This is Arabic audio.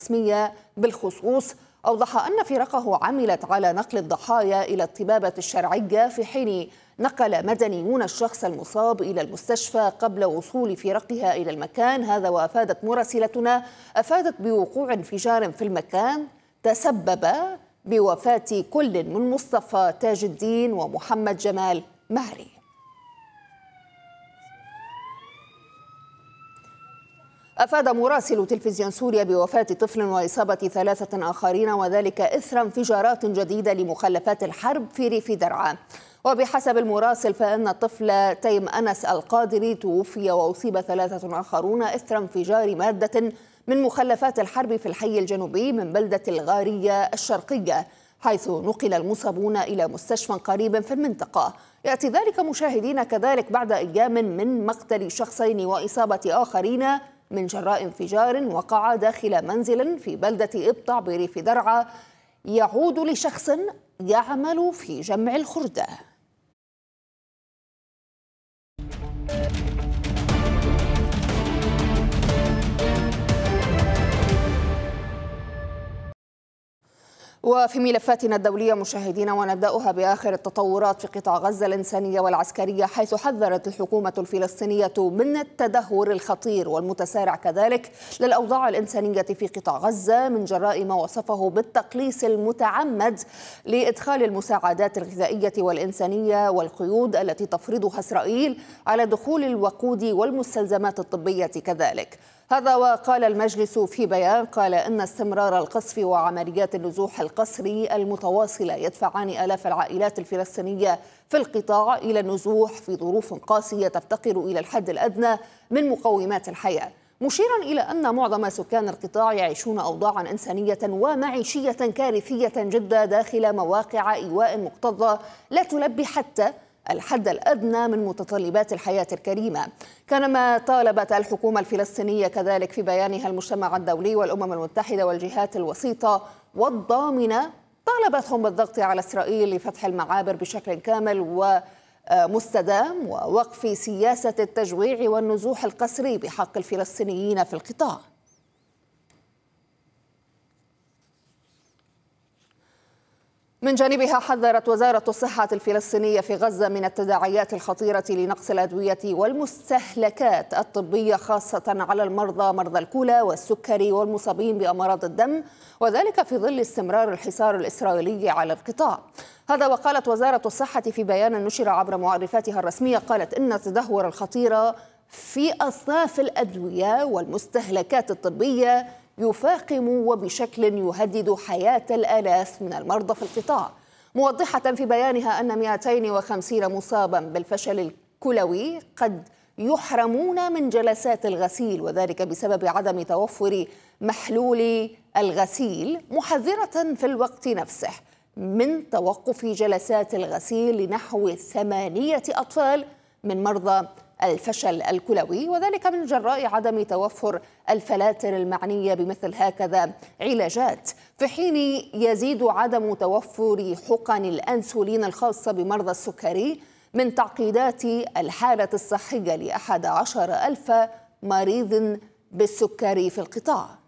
رسمية بالخصوص. أوضح أن فرقه عملت على نقل الضحايا إلى الطبابة الشرعية، في حين نقل مدنيون الشخص المصاب إلى المستشفى قبل وصول فرقها إلى المكان هذا. وأفادت مراسلتنا بوقوع انفجار في المكان تسبب بوفاة كل من مصطفى تاج الدين ومحمد جمال مهري. أفاد مراسل تلفزيون سوريا بوفاة طفل وإصابة 3 آخرين، وذلك إثر انفجارات جديدة لمخلفات الحرب في ريف درعا. وبحسب المراسل فإن الطفل تيم أنس القادري توفي، وأصيب 3 آخرون إثر انفجار مادة من مخلفات الحرب في الحي الجنوبي من بلدة الغارية الشرقية، حيث نقل المصابون إلى مستشفى قريب في المنطقة. يأتي ذلك مشاهدين كذلك بعد أيام من مقتل شخصين وإصابة آخرين من جراء انفجار وقع داخل منزل في بلدة إبطع بريف درعا يعود لشخص يعمل في جمع الخردة. وفي ملفاتنا الدولية مشاهدينا، ونبدأها بآخر التطورات في قطاع غزة الإنسانية والعسكرية، حيث حذرت الحكومة الفلسطينية من التدهور الخطير والمتسارع كذلك للأوضاع الإنسانية في قطاع غزة من جراء ما وصفه بالتقليص المتعمد لإدخال المساعدات الغذائية والإنسانية والقيود التي تفرضها إسرائيل على دخول الوقود والمستلزمات الطبية كذلك. هذا وقال المجلس في بيان، قال إن استمرار القصف وعمليات النزوح القسري المتواصلة يدفعان آلاف العائلات الفلسطينية في القطاع إلى النزوح في ظروف قاسية تفتقر إلى الحد الأدنى من مقومات الحياة، مشيرا إلى أن معظم سكان القطاع يعيشون أوضاعا إنسانية ومعيشية كارثية جدا داخل مواقع إيواء مكتظة لا تلبي حتى الحد الأدنى من متطلبات الحياة الكريمة. كما طالبت الحكومة الفلسطينية كذلك في بيانها المجتمع الدولي والأمم المتحدة والجهات الوسيطة والضامنة، طالبتهم بالضغط على إسرائيل لفتح المعابر بشكل كامل ومستدام ووقف سياسة التجويع والنزوح القسري بحق الفلسطينيين في القطاع. من جانبها حذرت وزارة الصحة الفلسطينية في غزة من التداعيات الخطيرة لنقص الأدوية والمستهلكات الطبية، خاصة على مرضى الكلى والسكري والمصابين بأمراض الدم، وذلك في ظل استمرار الحصار الإسرائيلي على القطاع. هذا وقالت وزارة الصحة في بيان نشر عبر معرفاتها الرسمية، قالت إن التدهور الخطير في أصناف الأدوية والمستهلكات الطبية يفاقم وبشكل يهدد حياة الآلاف من المرضى في القطاع، موضحة في بيانها أن 250 مصابا بالفشل الكلوي قد يحرمون من جلسات الغسيل، وذلك بسبب عدم توفر محلول الغسيل، محذرة في الوقت نفسه من توقف جلسات الغسيل لنحو 8 أطفال من مرضى الفشل الكلوي، وذلك من جراء عدم توفر الفلاتر المعنية بمثل هكذا علاجات، في حين يزيد عدم توفر حقن الأنسولين الخاصة بمرضى السكري من تعقيدات الحالة الصحية ل11,000 مريض بالسكري في القطاع.